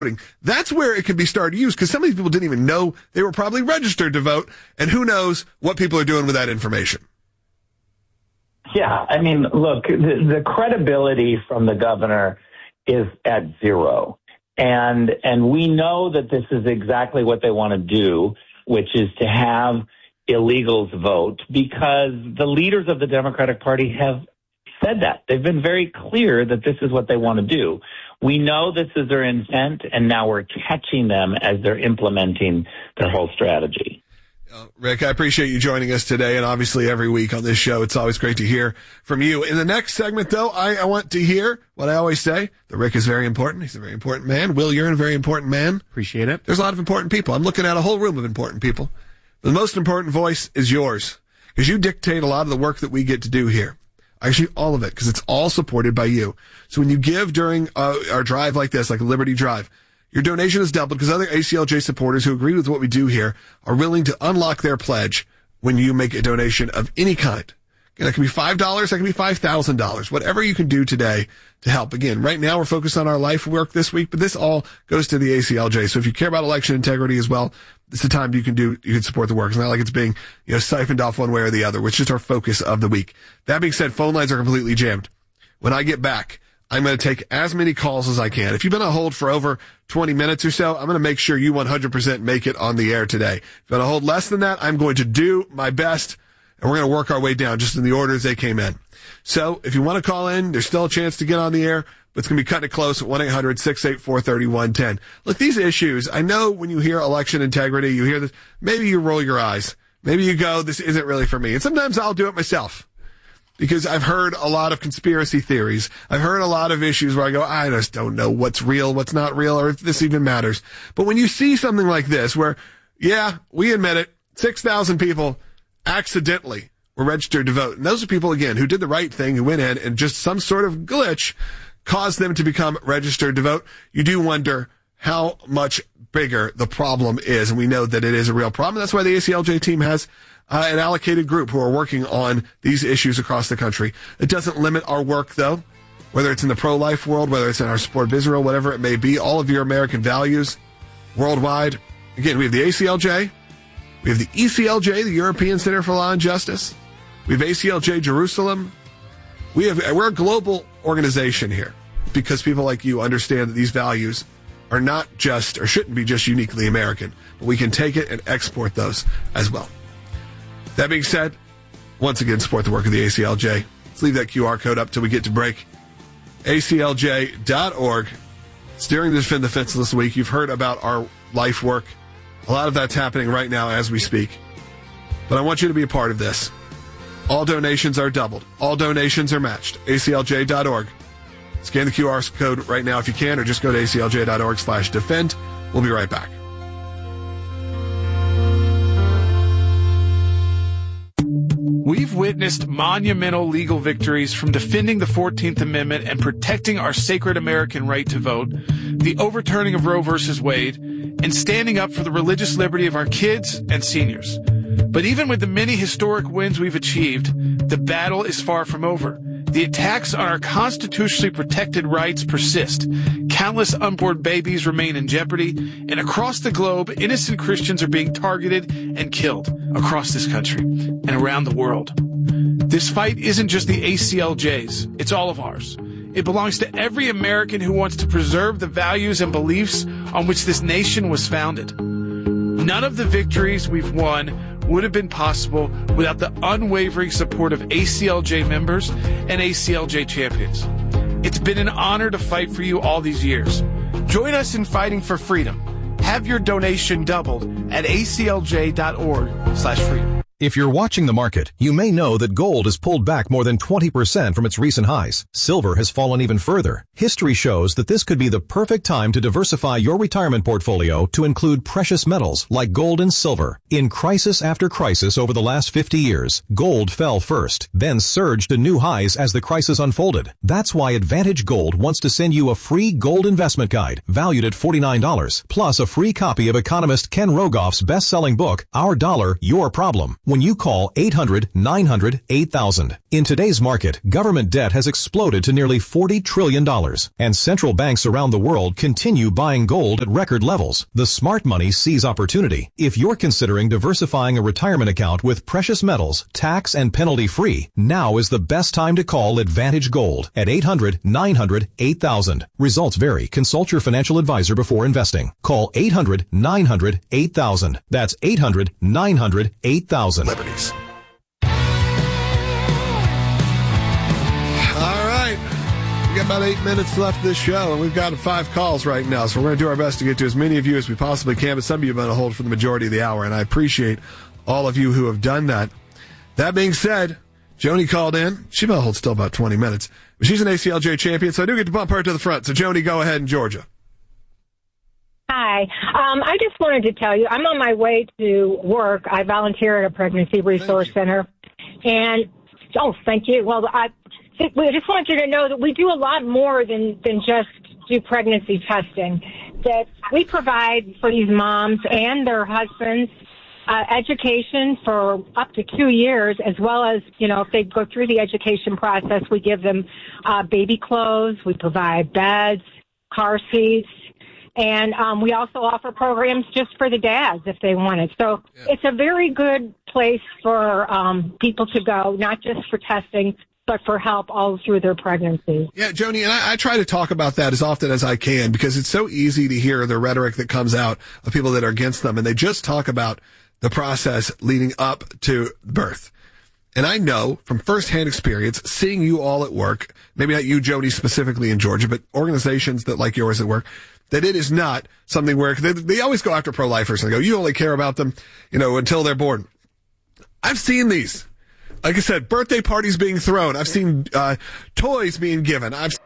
That's where it can be started to use, because some of these people didn't even know they were probably registered to vote, and who knows what people are doing with that information. Yeah, I mean, look, the credibility from the governor is at zero. And we know that this is exactly what they want to do, which is to have illegals vote, because the leaders of the Democratic Party have said that. They've been very clear that this is what they want to do. We know this is their intent, and now we're catching them as they're implementing their whole strategy. Rick, I appreciate you joining us today, and obviously every week on this show. It's always great to hear from you. In the next segment, though, I want to hear what I always say, that Rick is very important. He's a very important man. Will, you're a very important man. Appreciate it. There's a lot of important people. I'm looking at a whole room of important people. The most important voice is yours, because you dictate a lot of the work that we get to do here. Actually, all of it, because it's all supported by you. So when you give during our drive like this, like a Liberty Drive, your donation is doubled, because other ACLJ supporters who agree with what we do here are willing to unlock their pledge when you make a donation of any kind. Again, that can be $5, that can be $5,000, whatever you can do today to help. Again, right now we're focused on our life work this week, but this all goes to the ACLJ. So if you care about election integrity as well, it's the time you can support the work. It's not like it's being, siphoned off one way or the other, which is our focus of the week. That being said, phone lines are completely jammed. When I get back, I'm going to take as many calls as I can. If you've been on hold for over 20 minutes or so, I'm going to make sure you 100% make it on the air today. If you're on hold less than that, I'm going to do my best, and we're going to work our way down just in the order as they came in. So if you want to call in, there's still a chance to get on the air, but it's going to be cutting it close at 1-800-684-3110. Look, these issues, I know when you hear election integrity, you hear this, maybe you roll your eyes. Maybe you go, this isn't really for me. And sometimes I'll do it myself, because I've heard a lot of conspiracy theories. I've heard a lot of issues where I go, I just don't know what's real, what's not real, or if this even matters. But when you see something like this where, yeah, we admit it, 6,000 people accidentally were registered to vote. And those are people, again, who did the right thing, who went in and just some sort of glitch caused them to become registered to vote. You do wonder how much bigger the problem is. And we know that it is a real problem. That's why the ACLJ team has an allocated group who are working on these issues across the country. It doesn't limit our work, though, whether it's in the pro-life world, whether it's in our support of Israel, whatever it may be, all of your American values worldwide. Again, we have the ACLJ. We have the ECLJ, the European Center for Law and Justice. We have ACLJ Jerusalem. We're a global organization here, because people like you understand that these values are not just, or shouldn't be just uniquely American, but we can take it and export those as well. That being said, once again, support the work of the ACLJ. Let's leave that QR code up till we get to break. ACLJ.org. Steering to Defend the Defenseless Week. You've heard about our life work. A lot of that's happening right now as we speak. But I want you to be a part of this. All donations are doubled. All donations are matched. ACLJ.org. Scan the QR code right now if you can, or just go to ACLJ.org/defend. We'll be right back. We've witnessed monumental legal victories, from defending the 14th Amendment and protecting our sacred American right to vote, the overturning of Roe v. Wade, and standing up for the religious liberty of our kids and seniors. But even with the many historic wins we've achieved, the battle is far from over. The attacks on our constitutionally protected rights persist. Countless unborn babies remain in jeopardy, and across the globe, innocent Christians are being targeted and killed across this country and around the world. This fight isn't just the ACLJ's, it's all of ours. It belongs to every American who wants to preserve the values and beliefs on which this nation was founded. None of the victories we've won would have been possible without the unwavering support of ACLJ members and ACLJ champions. It's been an honor to fight for you all these years. Join us in fighting for freedom. Have your donation doubled at aclj.org/freedom. If you're watching the market, you may know that gold has pulled back more than 20% from its recent highs. Silver has fallen even further. History shows that this could be the perfect time to diversify your retirement portfolio to include precious metals like gold and silver. In crisis after crisis over the last 50 years, gold fell first, then surged to new highs as the crisis unfolded. That's why Advantage Gold wants to send you a free gold investment guide valued at $49, plus a free copy of economist Ken Rogoff's best-selling book, Our Dollar, Your Problem. when you call 800-900-8000. In today's market, government debt has exploded to nearly $40 trillion, and central banks around the world continue buying gold at record levels. The smart money sees opportunity. If you're considering diversifying a retirement account with precious metals, tax and penalty free, now is the best time to call Advantage Gold at 800-900-8000. Results vary. Consult your financial advisor before investing. Call 800-900-8000. That's 800-900-8000. Liberties. All right. We got about 8 minutes left of this show, and we've got 5 calls right now, so we're going to do our best to get to as many of you as we possibly can, but some of you have been on hold for the majority of the hour, and I appreciate all of you who have done that. That being said, Joni called in. She's been on hold still about 20 minutes. But she's an ACLJ champion, so I do get to bump her to the front. So, Joni, go ahead in Georgia. Hi. I just wanted to tell you, I'm on my way to work. I volunteer at a pregnancy resource center. And, thank you. Well, I just wanted you to know that we do a lot more than just do pregnancy testing. That we provide for these moms and their husbands education for up to 2 years, as well as, if they go through the education process, we give them baby clothes, we provide beds, car seats, and we also offer programs just for the dads if they want it. So It's a very good place for people to go, not just for testing, but for help all through their pregnancy. Yeah, Joni, and I try to talk about that as often as I can because it's so easy to hear the rhetoric that comes out of people that are against them, and they just talk about the process leading up to birth. And I know from firsthand experience, seeing you all at work, maybe not you, Joni, specifically in Georgia, but organizations that like yours at work, that it is not something where they always go after pro-lifers and go, you only care about them, until they're born. I've seen these. Like I said, birthday parties being thrown. I've seen toys being given. I've